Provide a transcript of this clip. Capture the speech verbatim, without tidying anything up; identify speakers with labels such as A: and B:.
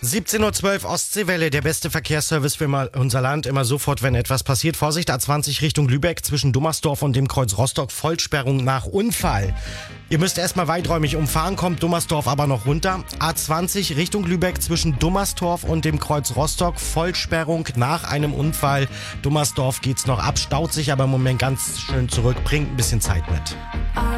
A: siebzehn Uhr zwölf Ostseewelle, der beste Verkehrsservice für mal unser Land. Immer sofort, wenn etwas passiert. Vorsicht, A zwanzig Richtung Lübeck zwischen Dummersdorf und dem Kreuz Rostock. Vollsperrung nach Unfall. Ihr müsst erstmal weiträumig umfahren, kommt Dummersdorf aber noch runter. A zwanzig Richtung Lübeck zwischen Dummersdorf und dem Kreuz Rostock. Vollsperrung nach einem Unfall. Dummersdorf geht's noch ab, staut sich aber im Moment ganz schön zurück, bringt ein bisschen Zeit mit.